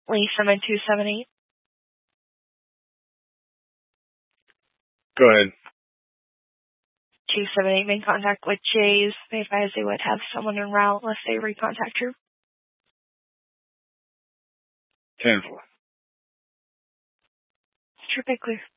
Lisa, 278. Go ahead. 278 made contact with Jays. They advised they would have someone en route unless they recontact you. 10-4. Traffic clear.